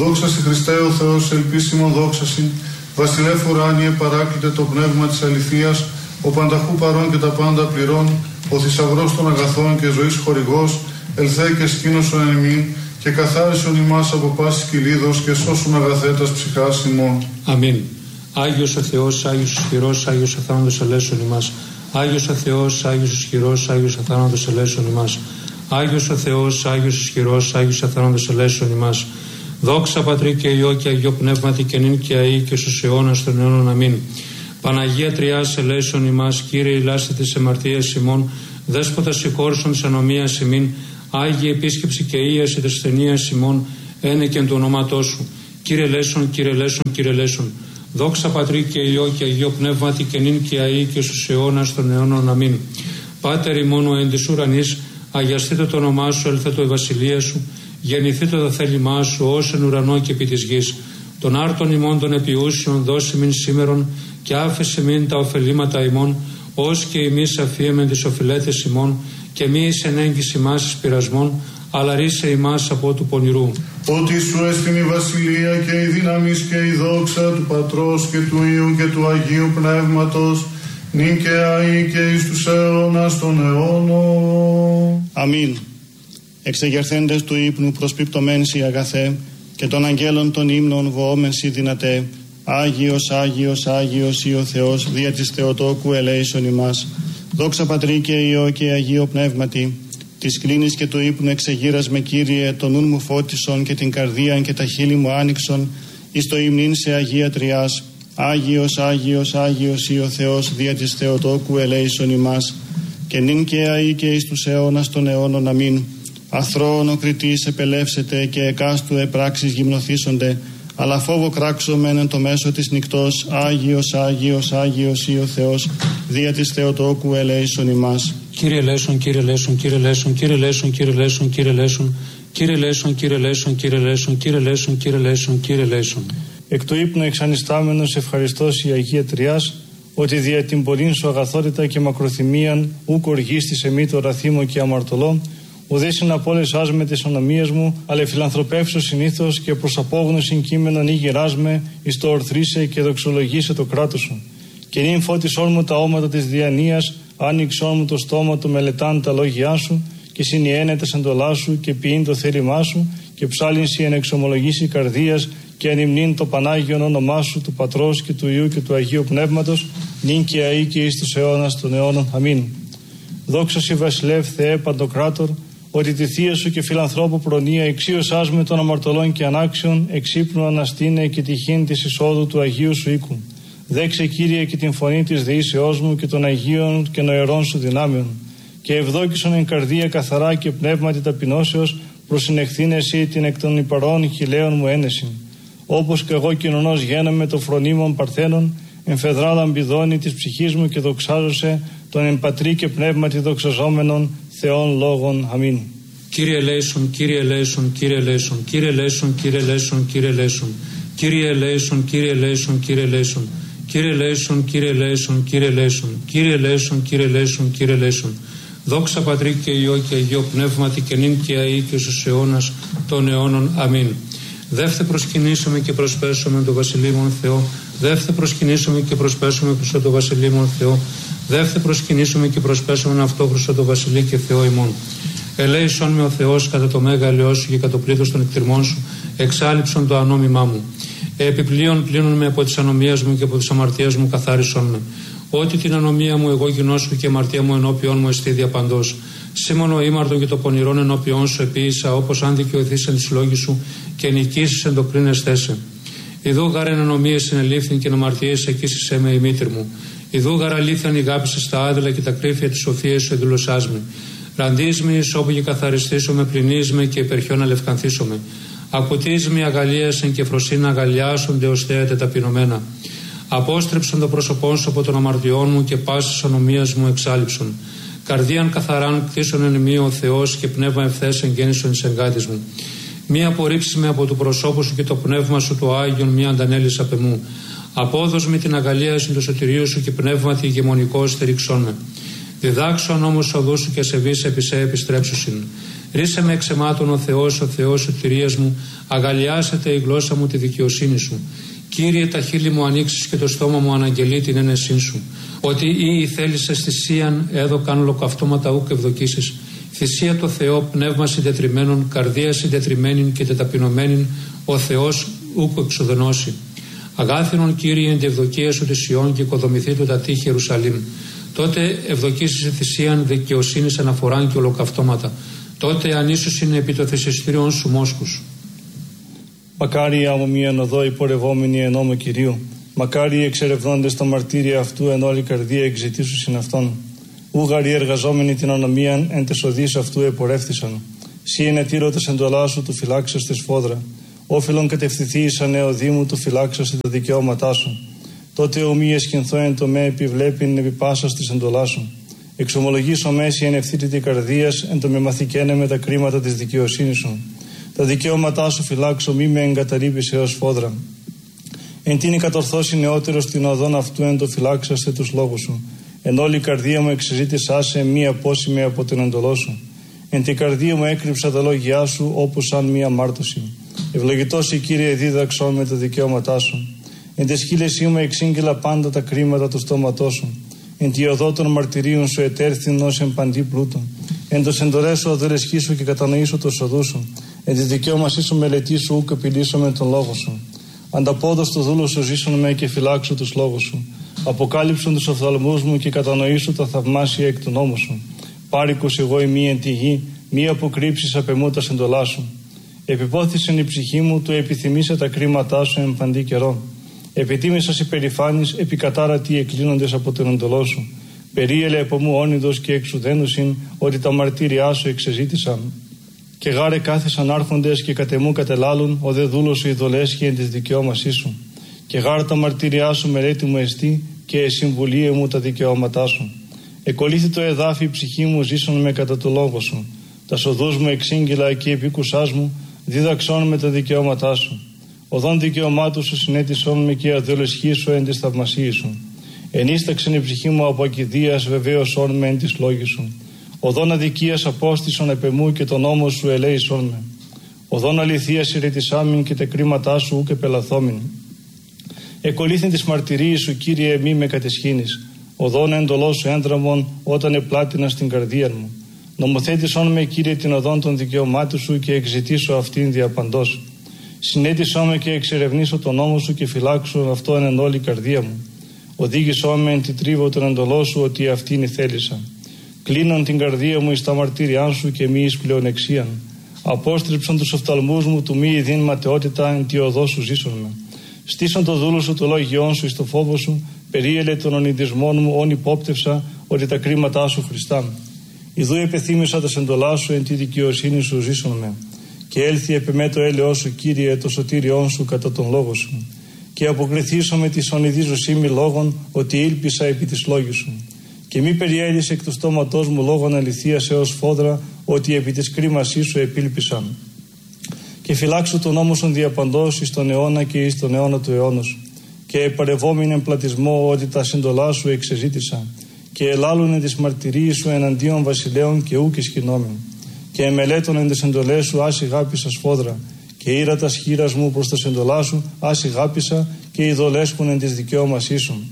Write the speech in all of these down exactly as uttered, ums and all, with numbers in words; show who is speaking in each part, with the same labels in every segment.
Speaker 1: Δόξα στη Χριστέ ο Θεός, ελπίσιμο δόξαση, βασιλεύ ουράνιε παράκλητε το πνεύμα της αληθείας, ο πανταχού παρών και τα πάντα πληρών, ο θησαυρός των αγαθών και ζωής χορηγός, ελθέ και σκήνωσον εν ημίν και καθάρισον ημάς από πάσης κυλίδος και σώσον αγαθέτας ψυχάς ημών.
Speaker 2: Αμήν. Άγιος ο Θεός, Άγιος ισχυρός, Άγιος αθάνατος ελέησον ημάς. Άγιος ο Θεός, Άγιος ισχυρός, Άγιος αθάνατος ελέησον ημάς. Άγιος ο Θεός, Άγιος ισχυρός, Άγιος αθάνατος ελέησον ημάς. Δόξα Πατρί και Υιό και Αγίο Πνεύματι και νυν και αεί και στους αιώνας των αιώνων. Αμήν. Παναγία Τριάς ελέησον ημάς, Κύριε ηλάστε της εμαρτίας ημών, Δέσποτα συγχώρησον της ανομίας ημίν, Άγιε επίσκεψη και ίαση της ασθενείας ημών, ένεκεν του ονόματός σου. Κύριε ελέησον, Κύριε ελέησον, Κύριε ελέησον. Δόξα Πατρί και Υιό και Αγίο Πνεύματι και νυν και αεί και στους αιώνας των αιώνων. Αμήν. Πάτερ ημών ο εν της ουρανής, αγιαστείτε το όνομά σου, έλθετο η βασιλεία σου, γεννηθείτε το θέλημά σου, ως εν ουρανό και επί της γης. Των άρτων ημών των επιούσιων δώσει μην σήμερον και άφησε μην τα ωφελήματα ημών, ως και εμείς αφίεμεν τις οφειλέτες ημών, και μη εις ενέγγιση μας εις πειρασμών, αλλά ρίσε ημάς από του πονηρού.
Speaker 1: Ότι σου έστειν η βασιλεία και η δύναμις και η δόξα του Πατρός και του Υιού και του Αγίου Πνεύματος, νυν και αεί και εις τους αιώνας των αιώνων.
Speaker 3: Αμήν. Εξεγερθέντες του ύπνου προσπιπτωμένς η αγαθέ, και των αγγέλων των ύμνων βοόμενσι δυνατέ, Άγιος, Άγιος, Άγιος ή ο Θεός, δια της Θεοτόκου ελέησον ημάς. Δόξα Πατρί και Υιό και Αγίο Πνεύματι, της κλίνης και του ύπνου εξεγείρας με Κύριε, το νουν μου φώτισον και την καρδίαν και τα χείλη μου άνοιξον, εις το υμνήν σε Αγία Τριάς. Άγιος, Άγιος, Άγιος ή ο Θεός, δια της Θεοτόκου ελέησον ημάς. Και νυν και αεί και εις τους αιώνας των αιώνων. Αμήν. Αθρώον ο κριτής επελεύσετε και εκάστου επράξεις γυμνοθήσονται, αλλά φόβο κράξομεν εν το μέσο της νυκτός. Άγιος, Άγιος, Άγιος ή ο Θεός, δια της Θεοτόκου ελέησον ημάς.
Speaker 2: Κύριε ελέησον, Κύριε ελέησον, Κύριε ελέησον, Κύριε ελέησον, Κύριε ελέησον, Κύριε ελέησον, Κύριε ελέησον, Κύριε ελέησον, Κύριε ελέησον, Κύριε ελέησον, Κύριε ελέησον, Κύριε ελέησον.
Speaker 4: Εκ του ύπνου εξανιστάμενος ευχαριστός η Αγία Τριάς, ότι δια την πολλήν σου αγαθότητα και μακροθυμίαν ουκ οργίστης εμεί το ραθήμο και αμαρτωλό, ουδέσιν απόλυσάς με τις ονομίες μου, αλλά φιλανθρωπεύσω συνήθως και προς απόγνωσιν κείμενον ή γεράσμε, εις το ορθρίσε και δοξολογήσε το κράτος σου. Και νυν φώτισόν μου τα όματα της διανοίας, άνοιξόν μου το στόμα του μελετάν τα λόγια σου, και συνιένε τα σεντολά σου και ποιήν το θέλημά σου, και ψάλινσι εν εξομολογήσει καρδίας, και ανυμνήν το Πανάγιον όνομά σου, του Πατρός και του Υιού και του Αγίου Πνεύματος, νυν και αεί και εις τους αιώνας των αιώνων. Αμήν. Δόξα σοι βασιλεύ Θεέ Παντοκράτορ, ότι τη θεία σου και φιλανθρώπου προνοία εξίωσάς με των αμαρτωλών και ανάξιων, εξύπνου αναστήνε και τυχήν της εισόδου του Αγίου σου οίκου. Δέξε Κύριε και την φωνή της δεήσεώς μου και των Αγίων και νοερών σου δυνάμεων. Και ευδόκησον εν καρδία καθαρά και πνεύματι ταπεινώσεως, προσυνεχθήν εσύ την εκ των υπαρών χιλέων μου ένεσιν. Όπως και εγώ κοινωνός γένομαι το φρονίμων παρθένων, εμφεδρά λαμπιδώνει της ψυχής μου και δοξάζωσε τον εν πατρί και πνεύματι δοξαζόμενον Θεών λόγων. Αμήν.
Speaker 2: Κύριε ελέησον, Κύριε ελέησον, Κύριε ελέησον, Κύριε ελέησον, Κύριε ελέησον, Κύριε ελέησον, Κύριε ελέησον, Κύριε ελέησον, Κύριε ελέησον, Κύριε ελέησον, Κύριε ελέησον, Κύριε ελέησον, Κύριε ελέησον, Κύριε ελέησον, Κύριε ελέησον. Δόξα Πατρί και Υιό και Αγίο Πνεύματι και νυν και αεί και στους αιώνας των αιώνων. Αμήν. Δεύθε προσκυνήσουμε και προσπέσουμε το Βασιλείμον Θεό. Δεύθε προσκυνήσουμε και προσπέσουμε προς το Βασιλείμον Θεό. Δεύθε προσκυνήσουμε και προσπέσουμε αυτό προς το Βασιλεί και Θεό ημών. Ελέησον με ο Θεός κατά το μέγα ελαιό σου και κατά το πλήθος των εκτιρμών σου, εξάλληψον το ανόμημά μου. Επιπλέον πλύνουν με από τις ανομίες μου και από τις αμαρτίες μου καθάρισον με. Ότι την ανομία μου εγώ γινώσου και η αμαρτία μου ενώπιον μου εστί διαπαντός. Σήμωνο ήμαρτον και το πονηρόν ενώπιον σου επίησα, όπως αν δικαιωθείς εν της λόγης σου και νικήσεις εν το κρίνες θέσε. Ιδού γαρ εν ανομίες συνελήφθην και εν αμαρτίες εκείσισέ με η μήτρη μου. Ιδού γαρ αλήθειαν ηγάπησες τα άδελα και τα κρύφια της σοφίας σου εδηλωσάς με. Ραντείς με εις όπου και καθαριστήσω με, πλυνείς με και υπερχιόν αλευκανθήσω με. Ακουτείς με αγαλίασεν και φροσίνα αγαλιάσονται ως θέατε ταπεινωμένα. Απόστρεψον το πρόσωπό σου από των αμαρτιών μου και πάσης ανομίας μου εξάλληψον. Καρδίαν καθαράν κτίσον εν μη ο Θεός και πνεύμα ευθές εγγέννησον εις εγκάτης μου. Μη απορρίψεις με από του προσώπου σου και το πνεύμα σου το Άγιον μη αντανέλεις απ' εμού. Απόδος με την αγαλίαση του σωτηρίου σου και πνεύματι ηγεμονικό στερίξον με. Διδάξον όμως οδού σου και σεβείς επί σε επιστρέψουσιν. Ρίσε με εξαιμάτων ο Θεός, ο Θεός σωτηρίας μου, αγαλιάσετε η γλώσσα μου τη δικαιοσύνη σου. Κύριε, τα χείλη μου ανοίξεις και το στόμα μου αναγγελεί την ένεσή σου. Ότι ή θέλησες θυσίαν έδωκαν ολοκαυτώματα ούκ ευδοκίσεις. Θυσία το Θεό, πνεύμα συντετριμένων, καρδία συντετριμένην και τεταπεινωμένην, ο Θεός ούκ εξοδενώσει. Αγάθινον Κύριε εν τη ευδοκία σου της Ιών και οικοδομηθεί του τα τείχη Ιερουσαλήμ. Τότε ευδοκίσεις θυσίαν δικαιοσύνης αναφοράν και ολοκαυτώματα. Τότε ανίσουσιν επί το θυσιστήριον σου μόσχους.
Speaker 4: Μακάρι άμμο μίαν οδό υπορευόμενοι εν νόμο Κυρίου. Μακάρι εξερευνώντες τα μαρτύρια αυτού εν όλη καρδία εξητήσουσιν αυτόν. Ούγαροι εργαζόμενοι την ανομίαν εν τες οδείς αυτού επορεύθησαν. Σύ είναι τύρωτες εντολά σου του φυλάξεστε σφόδρα. Όφιλον κατευθυνθεί εις ανεοδήμου του φυλάξεστε τα δικαιώματά σου. Τότε ομοίε σκηνθώ εν το με επιβλέπειν επί πάσας της εντολά σου. Εξομολογήσω μέση εν ευθύτητη καρδίας εν το με μαθηκένε με τα κρίματα της δικαιοσύνης σου. Τα δικαιώματά σου φυλάξω μη με εγκαταλείπεις έως φόδρα. Εν τίνη κατορθώσει νεότερος την οδόν αυτού εν το φυλάξαστε τους λόγους σου. Εν όλη η καρδία μου εξεζήτησά σε μη απόσημη από την εντολό σου. Εν την καρδία μου έκρυψα τα λόγια σου όπως σαν μία μάρτωση. Ευλογητός η Κύριε δίδαξον με τα δικαιώματά σου. Εν τες χείλες μου εξήγηλα πάντα τα κρίματα του στόματός σου. Εν τη οδό των μαρτυρίων σου ετέρθην ως εν παντή πλούτων. Εν το εντολές σου αδελεσχήσου και κατανοήσω το οδού σου. Εν τη δικαίωμασή σου μελετήσου ουκ επιλύσω με τον λόγο σου. Ανταπόδος το δούλο σου ζήσουν με και φυλάξω τους λόγους σου. Αποκάλυψον τους οφθαλμούς μου και κατανοήσω τα θαυμάσια εκ του νόμου σου. Πάρικος εγώ ημί εν τη γη, μη αποκρύψεις απ' εμού τα εντολά σου. Επιπόθησεν η ψυχή μου, του επιθυμήσε τα κρίματά σου εν παντή καιρό. Επιτίμησας υπερηφάνης, επικατάρατοι εκκλίνοντες από την εντολό σου. Περίελε από μου όνειδος και εξουδένουσιν, ότι τα μαρτύριά σου εξεζήτησαν. Και γάρε κάθεσαν άρχοντες και κατεμού κατελάλουν, ο δε δούλος σου ειδολέσχει εν της δικαιώμασή σου. Και γάρε τα μαρτύριά σου μελέτη μου εστί, και συμβουλίε μου τα δικαιώματά σου. Εκολύθη το εδάφι η ψυχή μου, ζήσον με κατά το λόγο σου. Τα σοδούς μου εξήγηλα και επίκουσάς μου, δίδαξόν με τα δικαιώματά σου. Οδόν δικαιωμάτου σου συνέτησόν με και αδελεσχή σου εν της θαυμασίας σου. Ενίσταξεν η ψυχή μου από ακηδίας, βεβαίωσόν με εν της λόγης σου. Οδόν αδικίας απόστησον επ' εμού και τον νόμο σου ελέησόν με. Οδόν αληθείας ηρετισάμιν και τα κρίματά σου ουκ επελαθόμην. Εκολύθην της μαρτυρίας σου, Κύριε, μη με κατεσχύνεις. Οδόν εντολό σου έντραμον όταν επλάτινα στην καρδία μου. Νομοθέτησόν με, Κύριε, την οδόν των δικαιωμάτων σου και εξητήσω αυτήν διαπαντός. Συνέτησό με και εξερευνήσω τον νόμο σου και φυλάξω αυτόν εν όλη η καρδία μου. Οδήγησό με εν τη τρίβω τον εντολό σου, ότι αυτήν θέλησα. Κλείνον την καρδία μου εις τα μαρτύριά σου και μη εις πλεονεξίαν. Απόστριψον τους οφθαλμούς μου του μη ειδήν ματαιότητα εν τη οδό σου ζήσον με. Στήσον το δούλο σου το λόγιόν σου εις το φόβο σου, περίελε των ονειδισμών μου όν υπόπτευσα, ότι τα κρίματά σου Χριστά. Ιδού επεθύμησα τα σεντολά σου εν τη δικαιοσύνη σου ζήσον με. Και έλθει επ' εμέ το έλεος σου, Κύριε, το σωτήριόν σου κατά τον λόγο σου. Και αποκριθήσω με τη ονειδίζουσή μη λόγων, ότι ήλπισα επί της λόγης σου. Και μη περιέλυσε εκ του στόματός μου λόγων αληθείας έως φόδρα, ότι επί της κρίμασής σου επήλπισαν. Και φυλάξω τον νόμο σου διαπαντός εις τον αιώνα και εις τον αιώνα του αιώνος. Και επαρευόμην εν πλατισμό, ότι τα συντολά σου εξεζήτησα. Και ελάλουνε τις μαρτυρίες σου εναντίον βασιλέων και ούκ ισχυνόμην. Και εμελέτων εν τες εντολές σου άσι γάπησα σφόδρα. Και ήρα τα σχήρας μου προς τα συντολά σου άσι γάπησα, και ειδολέσκουν εν της δικαιώμασής σου.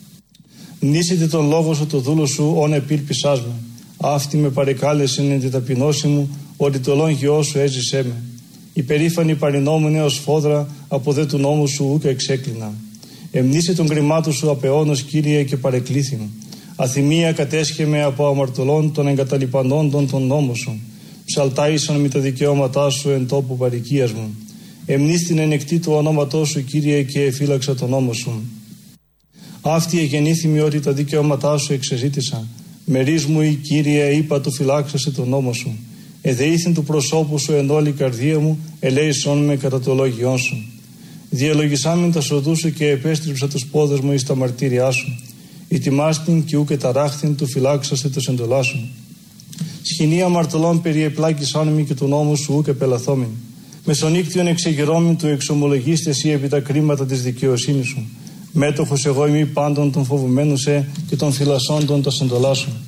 Speaker 4: Μνήσετε τον λόγο σου το δούλο σου, όν επήλπισάς με. Αυτή με παρεκάλεσεν εν τη ταπεινώση μου, ότι το λόγιό σου έζησέ με. Η περήφανη παρινόμουν έως φόδρα, από δε του νόμου σου ούκ εξέκλεινα. Εμνήσε τον κρυμάτου σου απεώνος, Κύριε, και παρεκλήθην. Αθυμία κατέσχε με από αμαρτωλών των εγκαταλειπανόντων τον νόμο σου. Ψαλτάησαν με τα δικαιώματά σου εν τόπου παροικίας μου. Εμνείς την ενεκτή του ονόματός σου, Κύριε, και εφύλαξα τον νόμο σου. Αυτή εγεννήθημη ότι τα δικαιώματά σου εξεζήτησα. Μερίς μου η Κύριε, είπα του φυλάξασε τον νόμο σου. Εδεήθην του προσώπου σου εν όλη η καρδία μου, ελέησόν με κατά το λόγιόν σου. Διαλογισάμιν τα σοδού σου και επέστριψα τους πόδες μου εις τα μαρτύριά σου. Ητιμάστην και ούκε ταράχθην του φυλάξασε το εντολά σου. Σχοινή αμαρτωλών περιεπλάκησάν μη και του νόμου σου ούκε πελαθόμην. Μεσονύκτιον εξεγερόμην του εξομολογήστε εσύ επί τα κρίματα της δικαιοσύνης σου. Μέτοχος εγώ ημί πάντων των φοβουμένων σε και των φυλασσόντων τα σεντολά σου.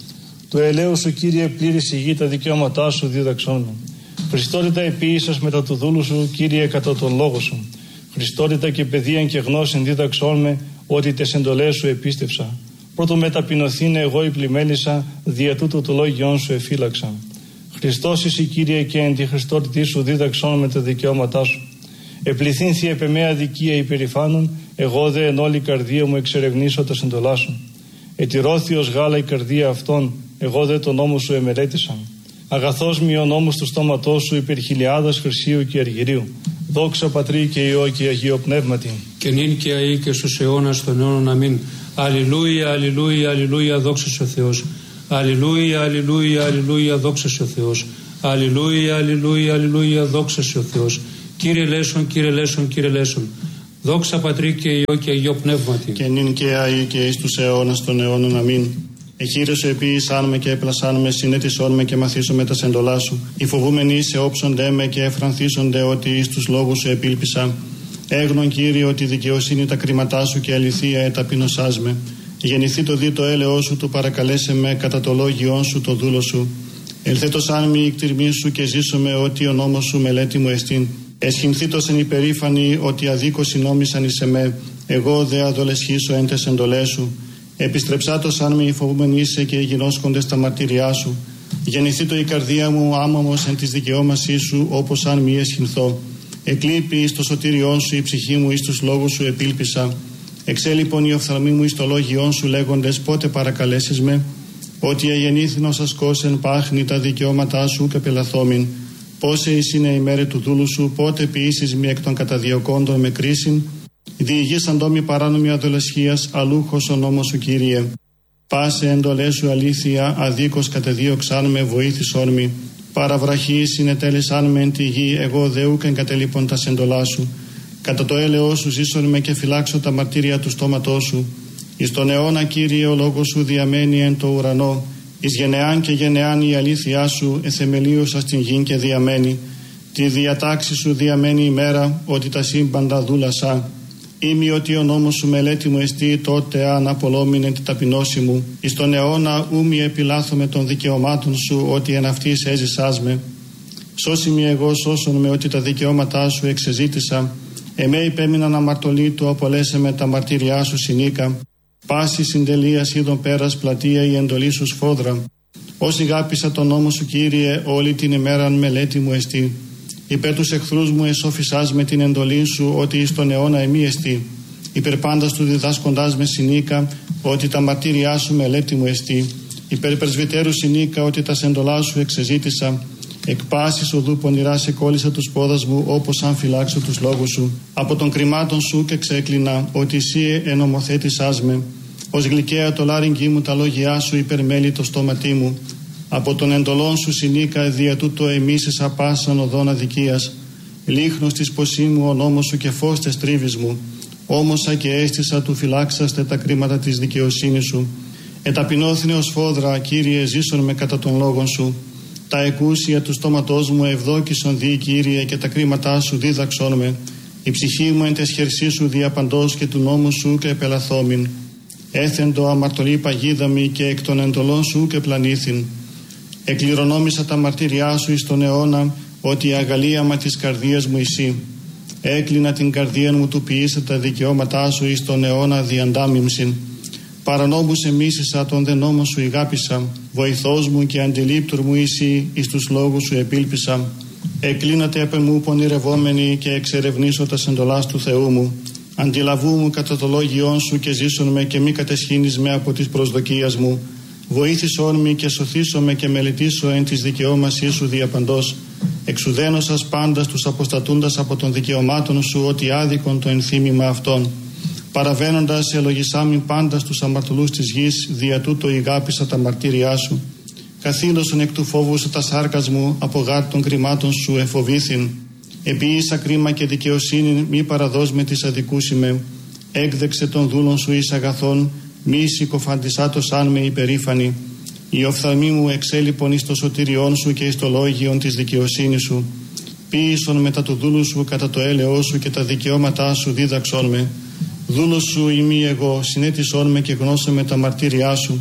Speaker 4: Το ελέος σου, Κύριε, πλήρης η γη, τα δικαιώματά σου δίδαξόν με. Χριστότητα επίησας μετά του δούλου σου, Κύριε, κατά τον λόγο σου. Χριστότητα και παιδείαν και γνώσιν δίδαξόν με, ότι τες εντολές σου επίστευσα. Πρώτο με ταπεινωθήνε εγώ η πλημέλισσα, δια τούτο το λόγιόν σου εφύλαξα. Χριστός εσύ, Κύριε, και εν τη Χριστότητή σου δίδαξόν με τα δικαιώματά σου. Επληθύνθη επ' εμέ αδικία υπερηφάνων, εγώ δε εν όλη καρδία μου εξερευνήσω τα εντολά σου. Ετηρώθη ως γάλα η καρδία αυτών, εγώ δε τον νόμο σου εμελέτησα. Αγαθός μη ο νόμος του στόματός σου υπερ χιλιάδας χρυσίου και αργυρίου. Δόξα Πατρί και Υιό και Αγίο Πνεύματι.
Speaker 2: Και νυν και αεί και στους αιώνας των αιώνων. Αμήν. Αλληλούια, αλληλούια, αλληλούια, δόξα σε ο Θεός. Αλληλούια, αλληλούια, αλληλούια, δόξα σε ο Θεός. Αλληλούια, αλληλούια, αλληλούια, δόξα σε ο Θεός. Κύριε ελέησον, Κύριε ελέησον, Κύριε ελέησον. Δόξα Πατρί και Υιό και Αγίο Πνεύματι.
Speaker 3: Και νυν και αεί και εις τους αιώνας των αιώνων. Αμήν. Εχείρεσαι επίησάν με και έπλασάν με, συνέτησόν με και μαθήσομαι τα σεντολά σου. Οι φοβούμενοι σε όψονται με και εφρανθίσονται ότι εις τους λόγους σου επίλπισα. Έγνον, Κύριε, ότι δικαιοσύνη τα κρίματά σου και αληθεία εταπεινωσάς με. Γεννηθεί το δι το έλεος σου, του παρακαλέσε με κατά το λόγιόν σου το δούλο σου. Ελθέτω σαν μη η κτηρμή σου και ζήσω με ότι ο νόμος σου μελέτη μου εστίν. Εσχυνθήτως εν υπερήφανη ότι αδίκως συνόμισαν εις εμέ, εγώ δε αδολεσχήσω εν τες εντολές σου. Επιστρεψάτω σαν μη φοβούμενοι είσαι και γινώσκονται στα μαρτυριά σου. Γεννηθεί το η καρδία μου άμαμος εν της δικαιώμασής σου, όπως αν μη εσχυνθώ. Εκλείπει εις το σωτήριόν σου η ψυχή μου, εις τους λόγους σου επίλπισα. Εξέ λοιπόν οι οφθαλμοί μου εις το λόγιόν σου λέγοντες, πότε παρακαλέσεις με. Ότι εγεννήθην ως ασκώσεν πάχνη τα δικαιώματά σου και πελαθόμην. Πόσε εις είναι η μέρη του δούλου σου, πότε ποιήσεις μη εκ των καταδιωκόντων με κρίσιν. Διηγήσαν τόμοι παράνομη αδολεσχίας, αλούχος ο νόμος σου, Κύριε. Πάσε εντολές σου αλήθεια, αδίκως κατεδίωξαν με, βοήθησόν μη. Παραβραχή συνετέλεσαν με εν τη γη, εγώ δε ούκ εγκατελείπων τα σεντολά σου. Κατά το έλεος σου ζήσον με και φυλάξω τα μαρτύρια του στόματός σου. Εις τον αιώνα, Κύριε, ο λόγος σου διαμένει εν το ουρανό. Εις γενεάν και γενεάν η αλήθειά σου εθεμελίωσα στην γην και διαμένει. Τη διατάξη σου διαμένει η μέρα, ότι τα σύμπαντα δούλασα. Είμαι ότι ο νόμος σου μελέτη μου εστί, τότε αν απολόμηνε την ταπεινώση μου. Εις τον αιώνα ούμοι επιλάθομαι των δικαιωμάτων σου, ότι εν αυτής έζησάς με. Σώσι μη εγώ σώσον με, ότι τα δικαιώματά σου εξεζήτησα. Εμέ υπέμειναν αμαρτωλή του, απολέσε με τα μαρτύριά σου συνήκα. Πάση συντελείας είδων πέρας πλατεία η εντολή σου σφόδρα. Όσοι γάπησα τον νόμο σου, Κύριε, όλη την ημέραν μελέτη μου εστί. Υπέρ τους εχθρούς μου εσώφισάς με την εντολή σου, ότι εις τον αιώνα εμεί εστί. Υπέρ πάντας του διδάσκοντάς με συνήκα, ότι τα μαρτύριά σου μελέτη μου εστί. Υπέρ πρεσβυτέρου συνήκα, ότι τα σεντολά σου εξεζήτησα. Εκ πάσης οδού πονηρά σε κόλλησα τους πόδας μου, όπως αν φυλάξω τους λόγους σου. Από των κρυμάτων σου και ξέκλεινα, ότι εσύ ενομοθέτησάς με. Ως γλυκαία το λάρυγγι μου τα λόγια σου υπερμέλει το στόματί μου. Από των εντολών σου συνήκα, δια τούτο εμίσησα πάσαν οδόν αδικίας. Λίχνος της ποσή μου ο νόμος σου και φως τες τρίβης μου. Όμωσα και αίσθησα του φυλάξαστε τα κρίματα της δικαιοσύνης σου. Εταπεινώθηνε ως φόδρα, Κύριε, ζήσον με κατά των λόγων σου. Τα εκούσια του στόματός μου ευδόκησον δι, Κύριε, και τα κρίματά σου δίδαξόν με. Η ψυχή μου εν τες χερσί σου διαπαντός και του νόμου σου και επελαθόμην. Έθεντο αμαρτωλή παγίδα μη και εκ των εντολών σου και πλανήθην. Εκληρονόμησα τα μαρτύριά σου εις τον αιώνα, ότι η αγαλίαμα της καρδίας μου εσύ. Έκλεινα την καρδία μου του ποιήσα τα δικαιώματά σου εις τον αιώνα διαντάμιμσιν. Παρανόμους εμίσησα τον δε νόμο σου ηγάπησα. Βοηθός μου και αντιλήπτουρ μου εσύ, εις τους λόγους σου επίλπισα. Εκλίνατε επ' μου πονηρευόμενοι και εξερευνήσω τα εντολάς του Θεού μου. Αντιλαβού μου κατά το λόγιόν σου και ζήσον με και μη κατεσχύνεις με από της προσδοκίας μου. Βοήθησόν με και σωθήσον με και μελετήσω εν της δικαιώμασής σου διαπαντός. Εξουδένωσας πάντα τους αποστατούντας από των δικαιωμάτων σου, ότι άδικον το ενθύμημα αυτών. Παραβαίνοντας ελογισάμιν πάντα στους αμαρτωλούς της γης, δια τούτο ηγάπησα τα μαρτύριά σου. Καθήλωσον εκ του φόβου σου τα σάρκας μου, από γάρ των κρυμάτων σου εφοβήθην. Επίησα κρίμα και δικαιοσύνη, μη παραδός με της αδικούς είμαι. Έκδεξε των δούλων σου εις αγαθών, μη συκοφαντισάτος αν με υπερήφανη. Οι οφθαλμοί μου εξέλιπον εις το σωτήριόν σου και εις το λόγιον της δικαιοσύνης σου. Ποίησον μετά του δούλου σου κατά το έλεος σου και τα δικαιώματά σου δίδαξόν με. Δούλος σου ημί εγώ, συνέτησόν με και γνώσε με τα μαρτύριά σου.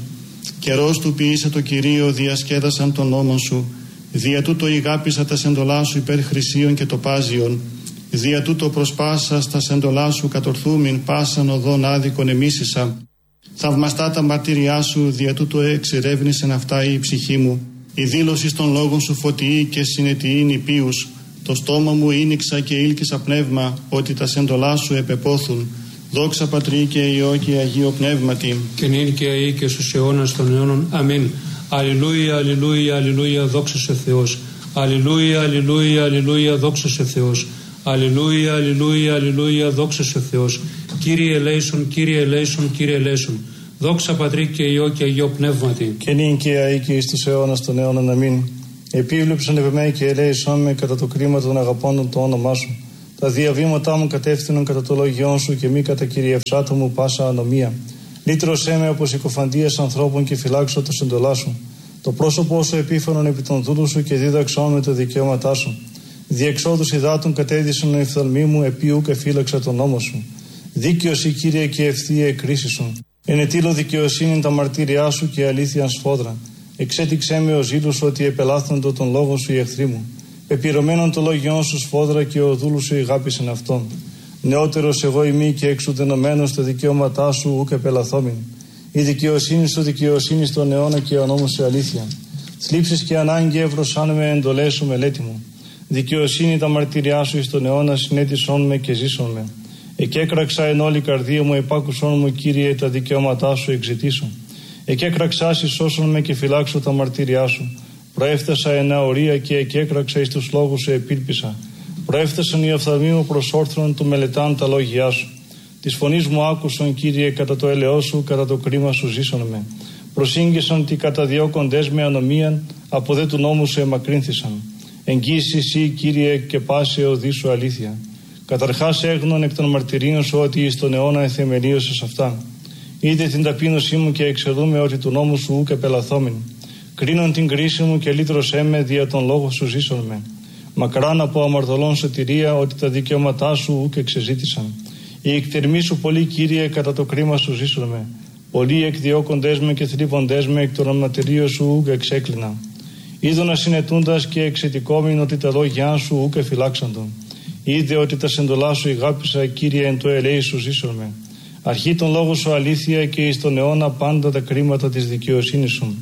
Speaker 3: Καιρός του ποιήσε το Κυρίο, διασκέδασαν τον νόμον σου. Δια τούτο ηγάπησα τα σεντολά σου υπέρ χρυσίων και τοπάζιων. Δια τούτο προσπάσα στα σεντολά σου κατορθούμην πάσαν οδόν άδικον εμίσησα. Θαυμαστά τα μαρτύριά σου, δια τούτο εξερεύνησεν αυτά η ψυχή μου. Η δήλωση των λόγων σου φωτιή και συνετιήν υπείους. Το στόμα μου ήνιξα και ήλκησα πνεύμα, ότι τα σεντολά σου επεπόθουν. Δόξα Πατρί και Υιό και Αγίο Πνεύματι.
Speaker 2: Και νυν και αεί και στους αιώνας των αιώνων. Αμήν. Αλληλούια, αλληλούια, αλληλούια, δόξα σε Θεός. Αλληλούια, αλληλούια, αλληλούια, δόξα σε Θεός. Αλληλούια, αλληλούια, αλληλούια, δόξα σε Θεός. Κύριε ελέησον, Κύριε ελέησον, Κύριε ελέησον. Δόξα Πατρί και Υιό και Αγίο Πνεύματι.
Speaker 4: Και νυν και αεί και εις τους αιώνας των αιώνων. Αμήν. Επίβλεψον επ' εμέ και ελέησόν με κατά το κρίμα των αγαπώντων το όνομά σου. Τα διαβήματά μου κατεύθυνον κατά το λόγιόν σου και μη κατά κυριευσάτο μου πάσα ανομία. Λύτρωσέ με από συκοφαντίας ανθρώπων και φυλάξω το συντολά σου. Το πρόσωπό σου επίφανον επί των δούλου σου και δίδαξόν με τα δικαιώματά σου. Διεξόδους υδάτων κατέδυσαν ο εφθαλμοί μου, επίου και φύλαξα τον νόμο σου. Δίκαιος η Κύριε και ευθεία εκκρίσισον. Ενετήλω δικαιοσύνη τα μαρτύριά σου και αλήθεια σφόδρα. Εξέτηξέ με ο ζήλους ότι επελάθοντο τον λόγο σου οι εχθροί μου. Πεπειρωμένον το λόγιόν σου σφόδρα και ο δούλου σου ηγάπησεν αυτόν. Νεότερος εγώ ημί και εξουδενωμένος τα δικαιώματά σου ουκ επελαθόμην. Η δικαιοσύνη σου δικαιοσύνη στον αιώνα και ο νόμος σου αλήθεια. Θλίψεις και ανάγκη εύρωσάν με εντολές σου μελέτη μου. Δικαιοσύνη τα μαρτυριά σου εις τον αιώνα συνέτησόν με και ζήσον με. Εκέκραξα εν όλη καρδία μου, επάκουσόν μου Κύριε τα δικαιώματά σου εξητήσω. Εκέκραξα σώσον με και φυλάξω τα μαρτυριά σου. Προέφτασα εν αορία και εκέκραξα εις τους λόγους σου επίλπισα. Προέφτασαν οι οφθαλμοί μου προς όρθρον του μελετάν τα λόγια σου. Της φωνής μου άκουσον Κύριε κατά το έλεό σου, κατά το κρίμα σου ζήσον με. Προσήγγισαν τι καταδιώκοντες με ανομίαν, από δε του νόμου σου εμακρύνθησαν. Εγγύηση εσύ Κύριε και πάση οδή σου αλήθεια. Καταρχάς έγνων εκ των μαρτυρίων σου ότι εις τον αιώνα εθεμελίωσες αυτά. Είδε την ταπείνωσή μου και εξελούμε ότι του νόμου σου ουκ επελαθόμην. Κρίνον την κρίση μου και λύτρωσέ με δια τον λόγο σου ζήσον με. Μακράν από αμαρτωλών σωτηρία ότι τα δικαιώματά σου ουκ εξεζήτησαν. Οι εκτερμοί σου πολύ Κύριε κατά το κρίμα σου ζήσον με. Πολλοί εκδιώκοντές με και θλίβοντές με εκ των ματηρίων σου ουκ εξέκλεινα. Είδωνα συνετούντας και εξαιτικόμην ότι τα λόγια σου ουκ εφυλάξαντον. Είδε ότι τα σεντολά σου ηγάπησα Κύριε εν το ελέη σου ζήσον με. Αρχή τον λόγο σου αλήθεια και εις τον αιώνα πάντα τα κρίματα της δικαιοσύνης σου.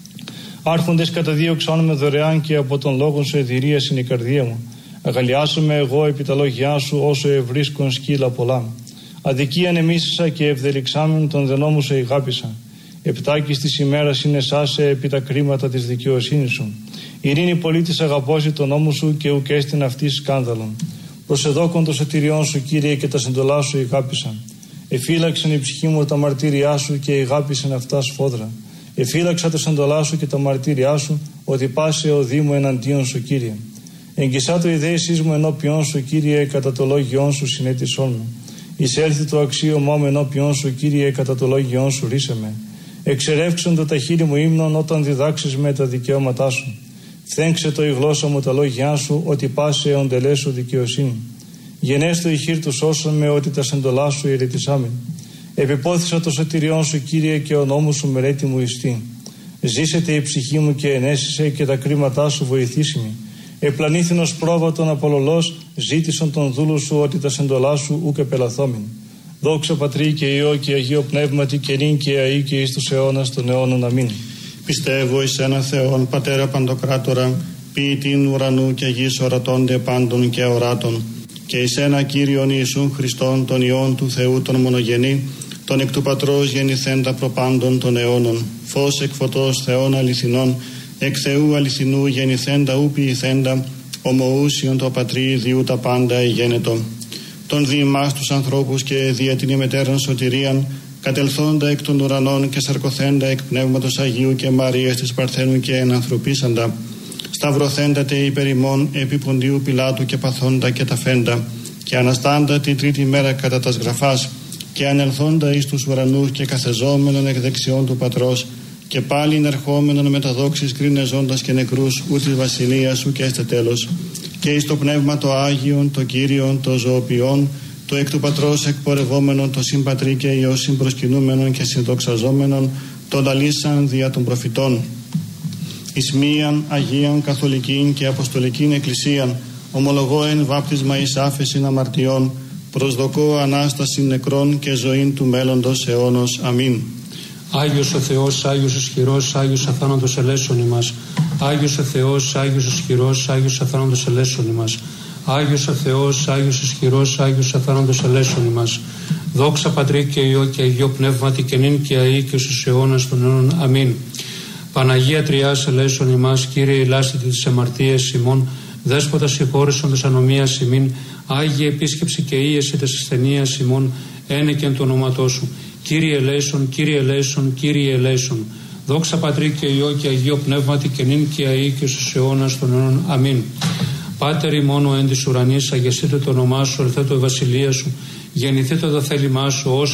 Speaker 4: Άρχοντες καταδίωξαν με δωρεάν και από τον λόγο σου εδηρία είναι η καρδία μου. Αγαλιάσομαι εγώ επί τα λόγια σου όσο ευρίσκον σκύλα πολλά. Αδικίαν εμίσησα και ευδελιξάμεν τον δενόμου σε ηγάπησα. Επτάκης της ημέρας είναι σάσε επί τα κρίματα της δικαιοσύνης σου. Ειρήνη πολίτης αγαπώσει τον νόμο σου και ουκέστην αυτή σκάνδαλον. Προσεδόκον το σωτηριών σου Κύριε και τα συντολά σου ηγάπησαν. Εφύλαξαν η ψυχή μου τα μαρτύριά σου και ηγάπησαν αυτά σφόδρα. Εφύλαξα τα σεντολά σου και τα μαρτύριά σου, ότι πάσε ο Δήμο εναντίον σου Κύριε. Εγγισά το ιδέησής μου ενώπιον σου Κύριε, κατά το λόγιόν σου συνέτησόν με. Εισέλθει το αξίωμά μου ενώπιον σου Κύριε, κατά το λόγιόν σου ρίσε με. Εξερεύξον το τα χείλη μου ύμνων όταν διδάξεις με τα δικαιώματά σου. Φθέγξε το η γλώσσα μου τα λόγια σου, ότι πάσε οντελέ σου δικαιοσύνη. Γενέστο η χείρ του σώσον με, ότι τα σεντολά σου ηρετισάμεν. Επιπόθησα το σωτηριόν σου Κύριε και ο νόμος σου μελέτη μου ιστή. Ζήσετε η ψυχή μου και ενέσισε και τα κρίματά σου βοηθήσιμη. Επλανήθηνος πρόβατον απολολός ζήτησαν τον δούλου σου ότι τα σεντολά σου ούκ επελαθόμην. Δόξα Πατρί και Υιό και Αγίο Πνεύματι και νυν και αεί και εις τους αιώνας των αιώνων. Αμήν.
Speaker 3: Πιστεύω εις ένα Θεόν Πατέρα Παντοκράτορα, ποιητήν ουρανού και γης ορατώνται πάντων και οράτων, και εις ένα Κύριον Ιησούν Χριστόν τον Υιόν του Θεού τον μονογενή, τον εκ του Πατρός γεννηθέντα προπάντων των αιώνων, φως εκ φωτός Θεών αληθινών, εκ Θεού αληθινού γεννηθέντα ου ποιηθέντα, ομοούσιον το Πατρί διού τα πάντα ηγένετο. Τον δι' ημάς τους ανθρώπους και δια την ημετέραν σωτηρίαν, κατελθόντα εκ των ουρανών και σαρκωθέντα εκ Πνεύματος Αγίου και Μαρίας της Παρθένου και ενανθρωπίσαντα, σταυρωθέντα τε υπερ ημών επί Ποντίου Πιλάτου και παθόντα και ταφέντα, και αναστάντα την τρίτη μέρα κατά τας γραφάς, και ανελθόντα εις τους ουρανούς και καθεζόμενον εκ δεξιών του Πατρός, και πάλιν ερχόμενον με τα δόξης κρίνεζοντας και νεκρούς ου της βασιλείας σου και έστε τέλος, και εις το Πνεύμα το Άγιον, το Κύριον, το ζωοποιόν, το εκ του Πατρός εκπορευόμενον, το συμπατρί και Υιό συμπροσκυνούμενον και συνδοξαζόμενον, τον λαλήσαν δια των προφητών. Εις μίαν Αγίαν Καθολικήν και Αποστολικήν Εκκλησίαν ομολογώ εν βάπτισμα εις άφεσιν αμαρτιών, προσδοκώ Ανάσταση νεκρών και ζωήν του μέλλοντος αιώνος. Αμήν.
Speaker 2: Άγιος ο Θεός, Άγιος ισχυρός, Άγιος αθάνατος ελέησον ημάς. Άγιος ο Θεός, Άγιος ισχυρός, Άγιος αθάνατος ελέησον ημάς. Άγιος ο Θεός, Άγιος ισχυρός, Άγιος αθάνατος ελέησον ημάς. Δόξα Πατρί και Υιό και Αγίο Πνεύματι και νυν και αεί και στους αιώνας των αιώνων. Αμήν. Παναγία Τριάς ελέησον ημάς, Κύριε ελάστητη τις αμαρτίες ημών, Δέσποτα συγχώρεσον τας ανομίας ημίν, Άγιε επίσκεψη και ίεση τας ασθενείας ημών, ένεκεν του ονόματός σου. Κύριε ελέησον, Κύριε ελέησον, Κύριε ελέησον. Δόξα Πατρί και Υιό και Αγίο Πνεύματι και νυν και αεί και στους αιώνας των αιώνων. Αμήν. Πάτερ ημών ο εν της ουρανής, αγιαστήτω το όνομά σου, ελθέτω η βασιλεία σου, γεννηθήτω το θέλημά σου, ως